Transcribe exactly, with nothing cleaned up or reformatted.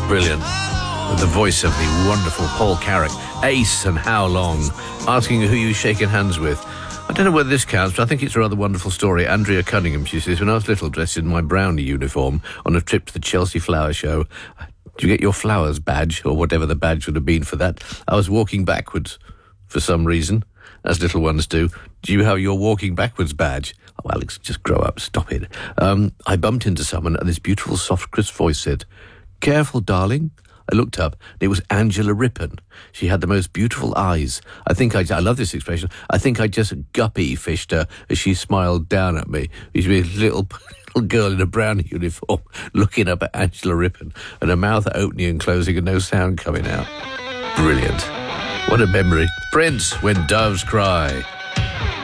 Brilliant. With the voice of the wonderful Paul Carrack. Ace and How Long. Asking who you shaking hands with. I don't know whether this counts, but I think it's a rather wonderful story. Andrea Cunningham, she says, when I was little, dressed in my brownie uniform on a trip to the Chelsea Flower Show. Did you get your flowers badge, or whatever the badge would have been for that? I was walking backwards for some reason, as little ones do. Do you have your walking backwards badge? Oh, Alex, just grow up, stop it. Um, I bumped into someone, and this beautiful, soft, crisp voice said, "Careful, darling." I looked up, and it was Angela Rippon. She had the most beautiful eyes. I think I, I love this expression, I think I just guppy fished her as she smiled down at me. She's a little, little girl in a brown uniform looking up at Angela Rippon, and her mouth opening and closing and no sound coming out. Brilliant. What a memory. Prince, When Doves Cry.